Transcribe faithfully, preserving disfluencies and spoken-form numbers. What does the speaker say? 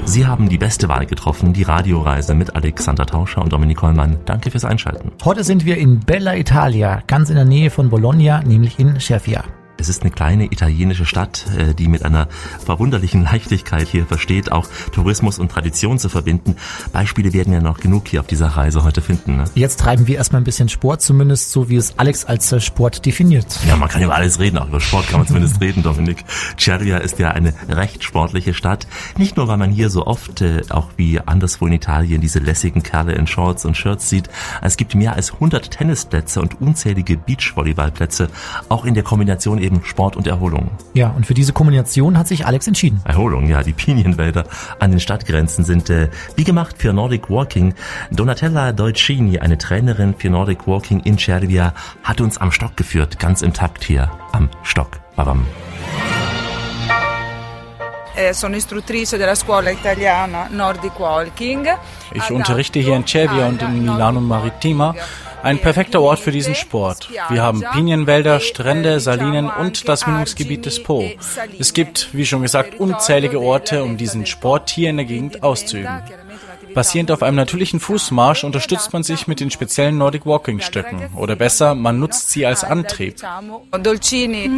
Sie haben die beste Wahl getroffen, die Radioreise mit Alexander Tauscher und Dominik Hollmann. Danke fürs Einschalten. Heute sind wir in Bella Italia, ganz in der Nähe von Bologna, nämlich in Cervia. Es ist eine kleine italienische Stadt, die mit einer verwunderlichen Leichtigkeit hier versteht, auch Tourismus und Tradition zu verbinden. Beispiele werden ja noch genug hier auf dieser Reise heute finden. Ne? Jetzt treiben wir erstmal ein bisschen Sport, zumindest so wie es Alex als Sport definiert. Ja, man kann über alles reden, auch über Sport kann man zumindest reden, Dominik. Cervia ist ja eine recht sportliche Stadt. Nicht nur, weil man hier so oft, äh, auch wie anderswo in Italien, diese lässigen Kerle in Shorts und Shirts sieht. Es gibt mehr als hundert Tennisplätze und unzählige Beachvolleyballplätze, auch in der Kombination eben Sport und Erholung. Ja, und für diese Kombination hat sich Alex entschieden. Erholung, ja, die Pinienwälder an den Stadtgrenzen sind äh, wie gemacht für Nordic Walking. Donatella Deutschini, eine Trainerin für Nordic Walking in Cervia, hat uns am Stock geführt, ganz im Takt hier am Stock. Babam. Sono istruttrice della scuola italiana Nordic Walking. Ich unterrichte hier in Cervia und in Milano Maritima. Ein perfekter Ort für diesen Sport. Wir haben Pinienwälder, Strände, Salinen und das Mündungsgebiet des Po. Es gibt, wie schon gesagt, unzählige Orte, um diesen Sport hier in der Gegend auszuüben. Basierend auf einem natürlichen Fußmarsch unterstützt man sich mit den speziellen Nordic Walking Stöcken. Oder besser, man nutzt sie als Antrieb.